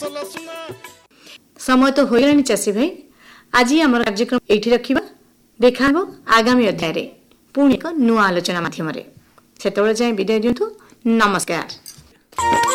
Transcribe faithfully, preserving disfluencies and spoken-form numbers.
समय तो होइलानी चाषी भाई आज आम कार्यक्रम एठी रखिबा देखा हो आगामी अध्याय रे पुणी एक नुआ आलोचना माध्यम रे सेतबेले जाय विदाय दियंतु नमस्कार।